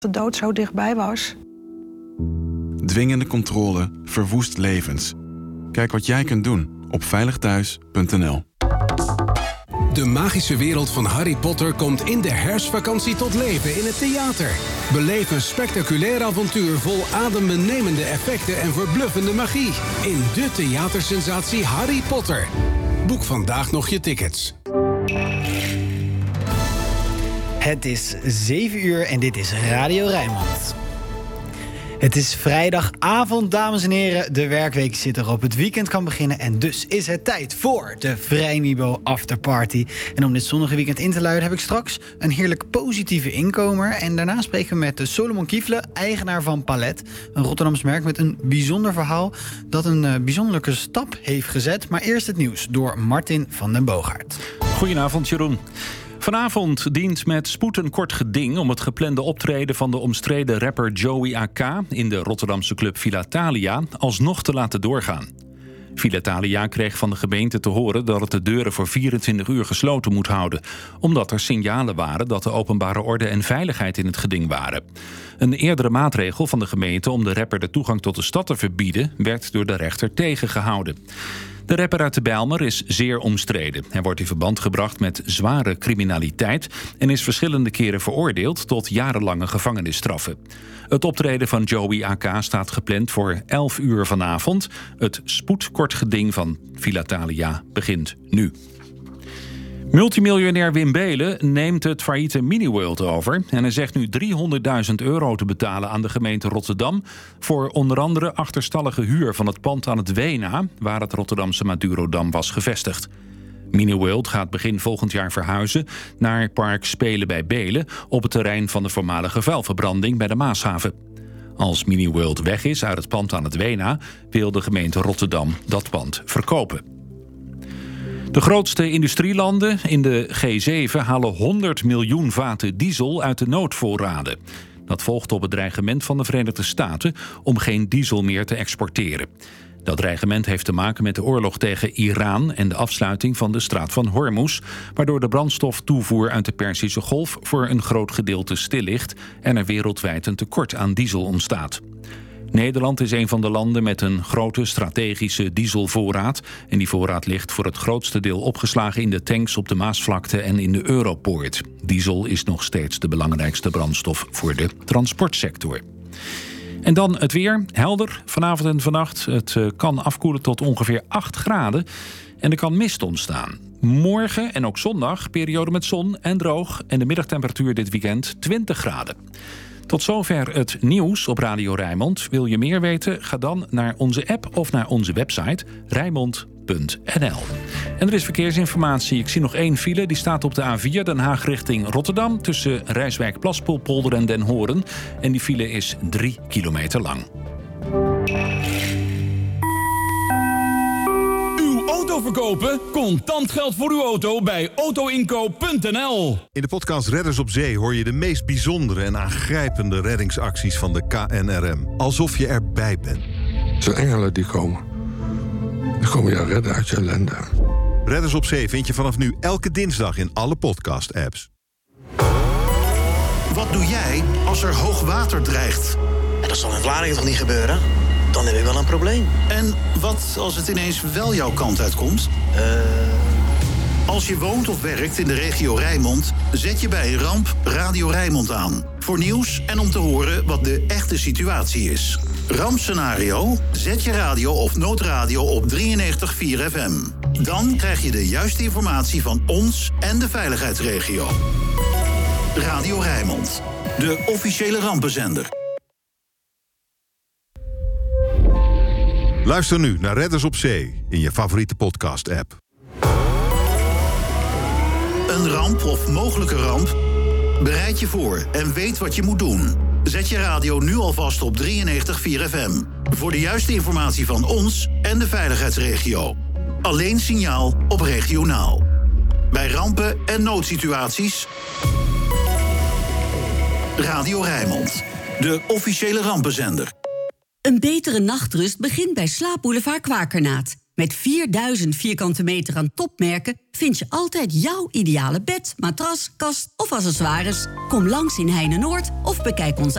De dood zo dichtbij was. Dwingende controle verwoest levens. Kijk wat jij kunt doen op veiligthuis.nl. De magische wereld van Harry Potter komt in de herfstvakantie tot leven in het theater. Beleef een spectaculair avontuur vol adembenemende effecten en verbluffende magie. In de theatersensatie Harry Potter. Boek vandaag nog je tickets. Het is 7 uur en dit is Radio Rijnmond. Het is vrijdagavond, dames en heren. De werkweek zit erop, het weekend kan beginnen... en dus is het tijd voor de Vrijmibo Afterparty. En om dit zonnige weekend in te luiden heb ik straks een heerlijk positieve inkomer. En daarna spreken we met Solomon Kiefle, eigenaar van Palet. Een Rotterdams merk met een bijzonder verhaal... dat een bijzondere stap heeft gezet. Maar eerst het nieuws door Martin van den Boogaard. Goedenavond, Jeroen. Vanavond dient met spoed een kort geding om het geplande optreden van de omstreden rapper Joey AK in de Rotterdamse club Filatalia alsnog te laten doorgaan. Filatalia kreeg van de gemeente te horen dat het de deuren voor 24 uur gesloten moet houden, omdat er signalen waren dat de openbare orde en veiligheid in het geding waren. Een eerdere maatregel van de gemeente om de rapper de toegang tot de stad te verbieden werd door de rechter tegengehouden. De rapper uit de Bijlmer is zeer omstreden. Hij wordt in verband gebracht met zware criminaliteit en is verschillende keren veroordeeld tot jarenlange gevangenisstraffen. Het optreden van Joey AK staat gepland voor 11 uur vanavond. Het spoedkortgeding van Filatalia begint nu. Multimiljonair Wim Beelen neemt het failliete Miniworld over en hij zegt nu €300.000 te betalen aan de gemeente Rotterdam voor onder andere achterstallige huur van het pand aan het Wena, waar het Rotterdamse Madurodam was gevestigd. Miniworld gaat begin volgend jaar verhuizen naar Park Spelen bij Beelen op het terrein van de voormalige vuilverbranding bij de Maashaven. Als Miniworld weg is uit het pand aan het Wena, wil de gemeente Rotterdam dat pand verkopen. De grootste industrielanden in de G7 halen 100 miljoen vaten diesel uit de noodvoorraden. Dat volgt op het dreigement van de Verenigde Staten om geen diesel meer te exporteren. Dat dreigement heeft te maken met de oorlog tegen Iran en de afsluiting van de straat van Hormuz, waardoor de brandstoftoevoer uit de Perzische Golf voor een groot gedeelte stil ligt en er wereldwijd een tekort aan diesel ontstaat. Nederland is een van de landen met een grote strategische dieselvoorraad. En die voorraad ligt voor het grootste deel opgeslagen in de tanks op de Maasvlakte en in de Europoort. Diesel is nog steeds de belangrijkste brandstof voor de transportsector. En dan het weer. Helder vanavond en vannacht. Het kan afkoelen tot ongeveer 8 graden. En er kan mist ontstaan. Morgen en ook zondag periode met zon en droog. En de middagtemperatuur dit weekend 20 graden. Tot zover het nieuws op Radio Rijnmond. Wil je meer weten? Ga dan naar onze app of naar onze website rijnmond.nl. En er is verkeersinformatie. Ik zie nog 1 file. Die staat op de A4 Den Haag richting Rotterdam tussen Rijswijk, Plaspolpolder en Den Horen. En die file is 3 kilometer lang. Verkopen? Contant geld voor uw auto bij autoinkoop.nl. In de podcast Redders op Zee hoor je de meest bijzondere en aangrijpende reddingsacties van de KNRM. Alsof je erbij bent. Het zijn engelen die komen. Die komen je redden uit je ellende. Redders op Zee vind je vanaf nu elke dinsdag in alle podcast-apps. Wat doe jij als er hoog water dreigt? Dat zal in Vlaardingen toch niet gebeuren? Dan heb ik wel een probleem. En wat als het ineens wel jouw kant uitkomt? Als je woont of werkt in de regio Rijnmond, zet je bij een ramp Radio Rijnmond aan. Voor nieuws en om te horen wat de echte situatie is. Rampscenario? Zet je radio of noodradio op 93.4 FM. Dan krijg je de juiste informatie van ons en de veiligheidsregio. Radio Rijnmond, de officiële rampenzender. Luister nu naar Redders op Zee in je favoriete podcast-app. Een ramp of mogelijke ramp? Bereid je voor en weet wat je moet doen. Zet je radio nu alvast op 93.4 FM. Voor de juiste informatie van ons en de veiligheidsregio. Alleen signaal op regionaal. Bij rampen en noodsituaties... Radio Rijnmond, de officiële rampenzender. Een betere nachtrust begint bij Slaapboulevard Kwakernaat. Met 4000 vierkante meter aan topmerken vind je altijd jouw ideale bed, matras, kast of accessoires. Kom langs in Heine-Noord of bekijk ons